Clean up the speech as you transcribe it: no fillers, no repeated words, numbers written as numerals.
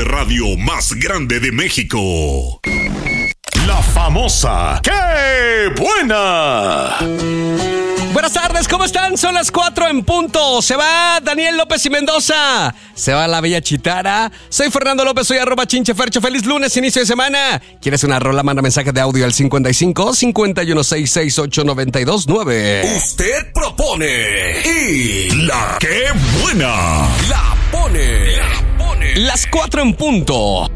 de radio más grande de México. La famosa ¡Qué buena! Buenas tardes, ¿cómo están? Son las 4 en punto. Se va Daniel López y Mendoza. Se va la bella Chitara. Soy Fernando López, soy @chinchefercho. Feliz lunes, inicio de semana. ¿Quieres una rola? Manda mensaje de audio al 55 5166 929. Usted propone y la ¡Qué buena! La pone. Las 4 en punto.